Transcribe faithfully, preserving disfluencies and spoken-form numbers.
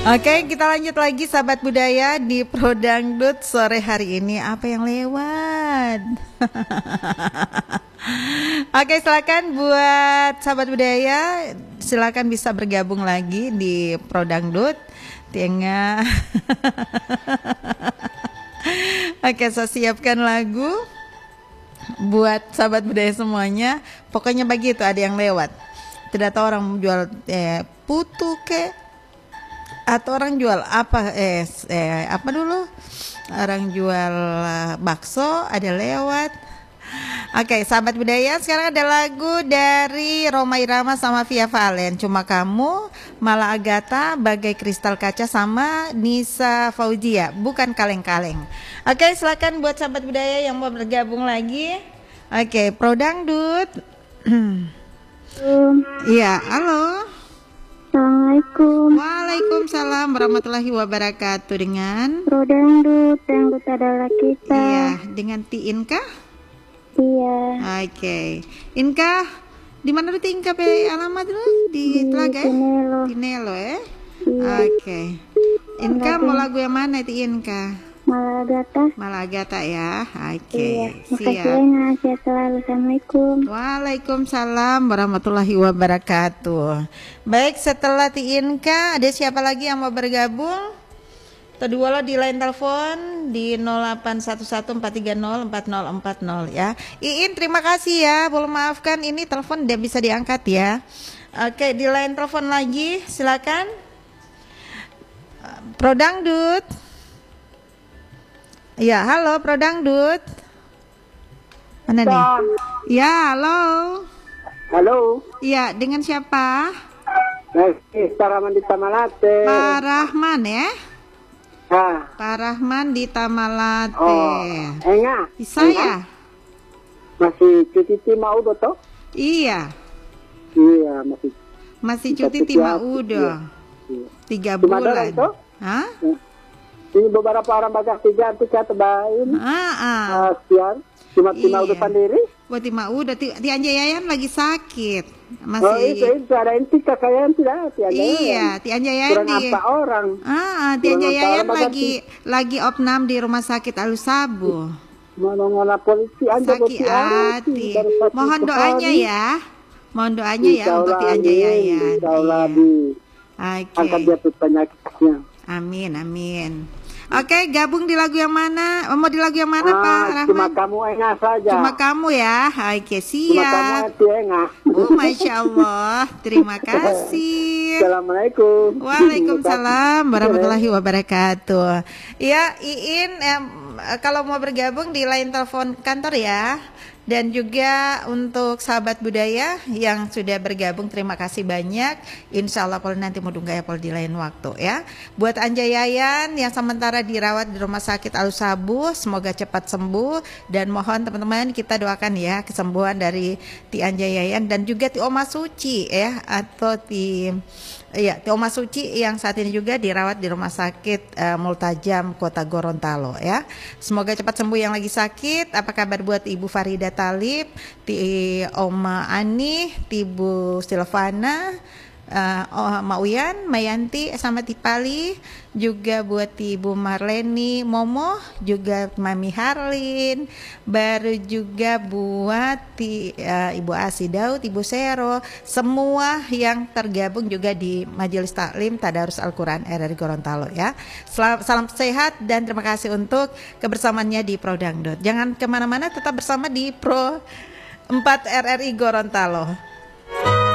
Oke, kita lanjut lagi sahabat budaya di Pro Dangdut sore hari ini. Apa yang lewat? Oke, silakan buat sahabat budaya, silakan bisa bergabung lagi di Pro Dangdut. Tienga. Oke, saya siapkan lagu buat sahabat budaya semuanya. Pokoknya begitu, ada yang lewat. Tidak tahu orang jual eh, putu ke atau orang jual apa eh, eh apa dulu? Orang jual uh, bakso ada lewat. Oke, sahabat budaya, sekarang ada lagu dari Rhoma Irama sama Via Valen. Cuma Kamu, Mala Agatha, Bagai Kristal Kaca sama Nisa Fauzia, Bukan Kaleng-Kaleng. Oke, silakan buat sahabat budaya yang mau bergabung lagi. Oke, Pro Dangdut. Iya, halo. Assalamualaikum. Waalaikumsalam warahmatullahi wabarakatuh. Dengan Pro Dangdut, Dangdut adalah kita. Iya, dengan Ti Inka. Iya. Oke, Inka, di mana tuh Inka pe alamat dulu di Telaga? Di Tinelo. Tinelo ya. Iya. Oke, Inka mau lagu yang mana Ti Inka? Mala Agatha. Mala Agatha ya. Oke, Iya. Makasih siap. ya, sehat selalu. Assalamualaikum. Waalaikumsalam warahmatullahi wabarakatuh. Baik, setelah Ti Inka, ada siapa lagi yang mau bergabung? Kedua lo di line telepon di nol delapan satu satu empat tiga nol empat nol empat nol ya. Iin, terima kasih ya. Boleh maafkan ini telepon tidak bisa diangkat ya. Oke, di line telepon lagi, silakan. Pro Dangdut. Ya, halo Pro Dangdut. Mana nih? Ya, halo. Halo. Ya, dengan siapa? Nasi Rahman di Tamalate. Pak Rahman ya? Ah. Pak Rahman di Tamalate. Oh, enggak. Saya. Masih cuti timah udah toh? Iya. Iya, masih. Masih cuti timah udah. Iya. Tiga Cuma bulan. dorong, toh? Hah? Ini beberapa orang bagas tiga tuh kata bain. Ah, ah. Uh, siar. Cuma timah Iya. udah sendiri. Buat timah udah. Ti, ti Anja Yayan lagi sakit. Oh, itu, Masih. itu ada inti kakaknya tidak. Tiada Iya, Ti Anja Yayan Kurang di. apa orang. Ah, Ti Kurang Anja apa Yayan orang bagas lagi lagi opnam di rumah sakit Alusabu. Mana-mana polisi anda Sakit hati. Mohon doanya ya. Mohon doanya ya untuk Ti Anja Yayan. Insyaallah Iya. di Oke. angkat dia tuh penyakitnya. Amin, amin. Oke, gabung di lagu yang mana? Mau di lagu yang mana, Ah, Pak Rahman? cuma kamu enggak saja. Cuma kamu ya. Oke, Cuma kamu siap. hati enggak. Oh, Masya Allah. Terima kasih. Assalamualaikum. Waalaikumsalam warahmatullahi wabarakatuh. Ya, Iin, em, kalau mau bergabung di line telepon kantor ya. Dan juga untuk sahabat budaya yang sudah bergabung, terima kasih banyak. Insya Allah kalau nanti mau dunggaya pol di lain waktu ya. Buat Anja Yayan yang sementara dirawat di rumah sakit Alusabu, semoga cepat sembuh. Dan mohon teman-teman kita doakan ya kesembuhan dari Ti Anja Yayan dan juga Ti Oma Suci ya, atau Ti Iya, Ti Oma Suci yang saat ini juga dirawat di rumah sakit uh, Multajam Kota Gorontalo ya. Semoga cepat sembuh yang lagi sakit. Apa kabar buat Ibu Farida Talib, Ti Oma Ani, Ti Bu Silvana, uh, oh, Ma Uyan, Mayanti sama Ti Pali, juga buat Ibu Marleni Momo, juga Mami Harlin, baru juga buat ti, uh, Ibu Asi Daud, Ibu Sero, semua yang tergabung juga di Majelis Taklim Tadarus Al-Quran R R I Gorontalo ya. Salam, salam sehat dan terima kasih untuk kebersamaannya di Pro Dangdut. Jangan kemana-mana, tetap bersama di Pro empat R R I Gorontalo.